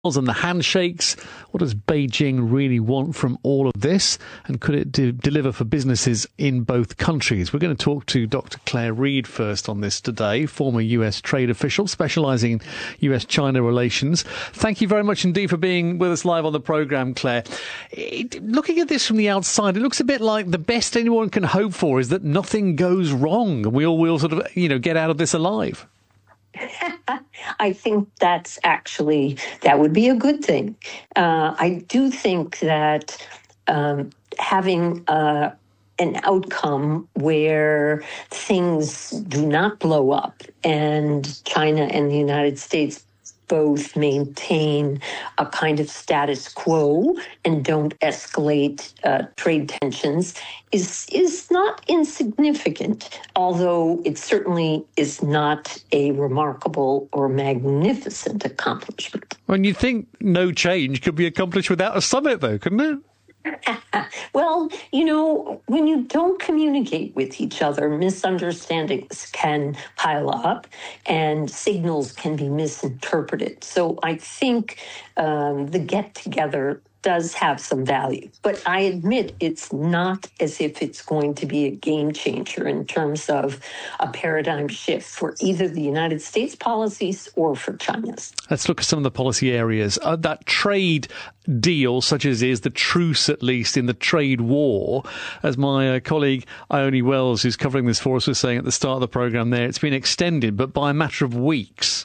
and the handshakes. What does Beijing really want from all of this? And could it deliver for businesses in both countries? We're going to talk to Dr. Claire Reid first on this today, former US trade official specialising in US-China relations. Thank you very much indeed for being with us live on the programme, Claire. Looking at this from the outside, it looks a bit like the best anyone can hope for is that nothing goes wrong and we all will sort of, get out of this alive. I think that would be a good thing. I do think that having an outcome where things do not blow up and China and the United States both maintain a kind of status quo and don't escalate trade tensions is not insignificant, although it certainly is not a remarkable or magnificent accomplishment. Well, you think no change could be accomplished without a summit, though, couldn't it? Well, when you don't communicate with each other, misunderstandings can pile up and signals can be misinterpreted. So I think the get-together does have some value. But I admit it's not as if it's going to be a game changer in terms of a paradigm shift for either the United States policies or for China's. Let's look at some of the policy areas. That trade deal, such as is, the truce at least in the trade war, as my colleague Ione Wells, who's covering this for us, was saying at the start of the programme there, it's been extended, but by a matter of weeks.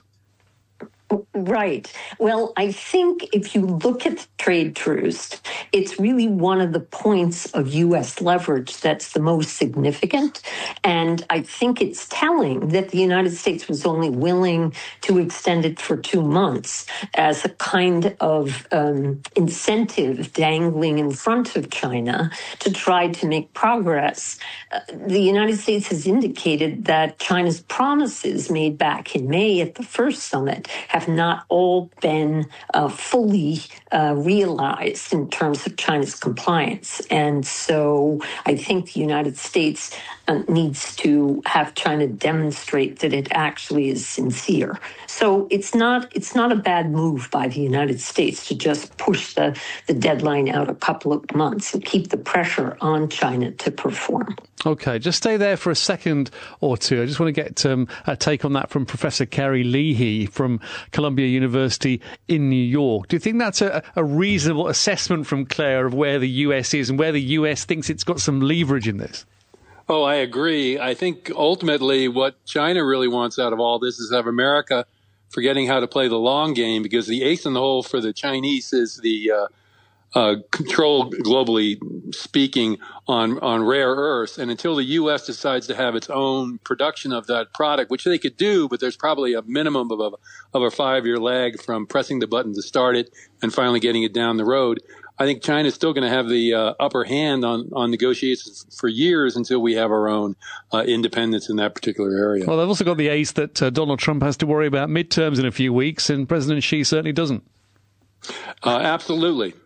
Right. Well, I think if you look at the trade truce, it's really one of the points of U.S. leverage that's the most significant. And I think it's telling that the United States was only willing to extend it for 2 months as a kind of incentive dangling in front of China to try to make progress. The United States has indicated that China's promises made back in May at the first summit have not all been fully realized in terms of China's compliance. And so I think the United States needs to have China demonstrate that it actually is sincere. So it's not a bad move by the United States to just push the deadline out a couple of months and keep the pressure on China to perform. OK, just stay there for a second or two. I just want to get a take on that from Professor Carrie Leahy from Columbia University in New York. Do you think that's a reasonable assessment from Claire of where the US is and where the US thinks it's got some leverage in this? Oh, I agree. I think ultimately what China really wants out of all this is have America forgetting how to play the long game, because the ace in the hole for the Chinese is the control, globally speaking, on rare earths. And until the U.S. decides to have its own production of that product, which they could do, but there's probably a minimum of a 5-year lag from pressing the button to start it and finally getting it down the road. I think China is still going to have the upper hand on negotiations for years until we have our own independence in that particular area. Well, they've also got the ace that Donald Trump has to worry about midterms in a few weeks, and President Xi certainly doesn't. Absolutely.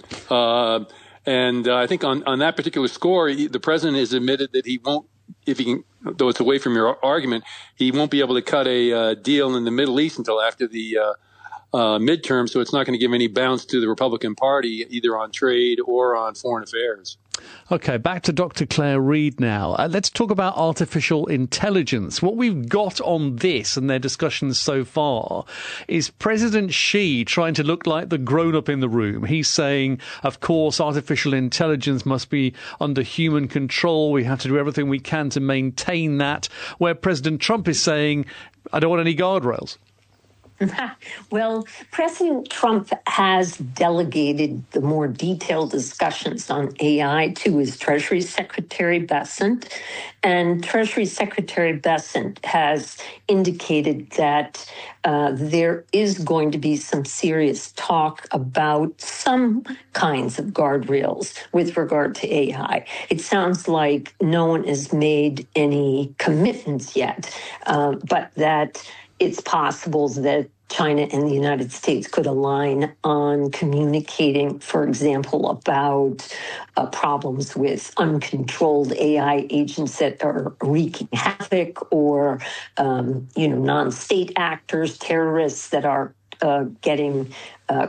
And I think on that particular score, the president has admitted that he won't, if he can, though it's away from your argument, he won't be able to cut a deal in the Middle East until after the midterm, so it's not going to give any bounce to the Republican Party, either on trade or on foreign affairs. OK, back to Dr. Claire Reid now. Let's talk about artificial intelligence. What we've got on this and their discussions so far is President Xi trying to look like the grown-up in the room. He's saying, of course, artificial intelligence must be under human control. We have to do everything we can to maintain that, where President Trump is saying, I don't want any guardrails. Well, President Trump has delegated the more detailed discussions on AI to his Treasury Secretary Bessent, and Treasury Secretary Bessent has indicated that there is going to be some serious talk about some kinds of guardrails with regard to AI. It sounds like no one has made any commitments yet, but that it's possible that China and the United States could align on communicating, for example, about problems with uncontrolled AI agents that are wreaking havoc, or non-state actors, terrorists that are getting